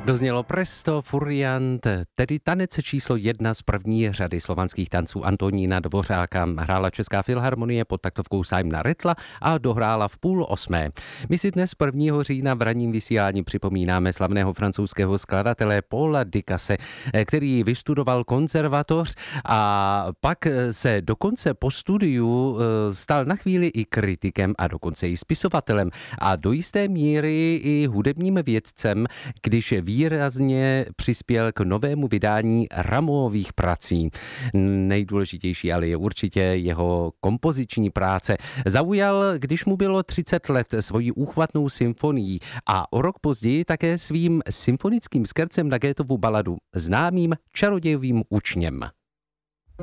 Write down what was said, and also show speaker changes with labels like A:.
A: Doznělo Presto Furiant, tedy tanec číslo 1 z první řady slovanských tanců Antonína Dvořáka. Hrála Česká filharmonie pod taktovkou Simona Rattla a dohrála v 7:30. My si dnes 1. října v ranním vysílání připomínáme slavného francouzského skladatele Paula Dicase, který vystudoval konzervatoř a pak se dokonce po studiu stal na chvíli i kritikem a dokonce i spisovatelem a do jisté míry i hudebním vědcem, když výrazně přispěl k novému vydání Rameauových prací. Nejdůležitější ale je určitě jeho kompoziční práce. Zaujal, když mu bylo 30 let, svojí úchvatnou symfonií a o rok později také svým symfonickým skercem na Goetheovu baladu známým Čarodějovým učněm.